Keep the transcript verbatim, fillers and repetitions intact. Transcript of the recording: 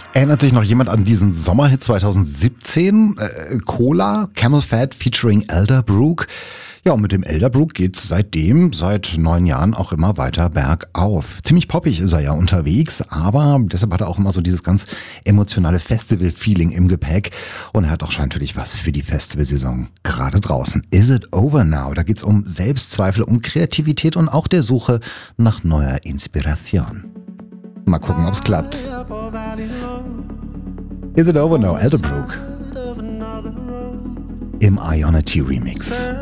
Erinnert sich noch jemand an diesen Sommerhit zwanzig siebzehn? Äh, Cola, Camel Fat featuring Elderbrook. Ja, und mit dem Elderbrook geht's seitdem, seit neun Jahren auch immer weiter bergauf. Ziemlich poppig ist er ja unterwegs, aber deshalb hat er auch immer so dieses ganz emotionale Festival-Feeling im Gepäck. Und er hat auch schon natürlich was für die Festivalsaison gerade draußen. Is It Over Now? Da geht's um Selbstzweifel, um Kreativität und auch der Suche nach neuer Inspiration. Mal gucken, ob's klappt. Is It Over Now? Elderbrook im Ionity Remix.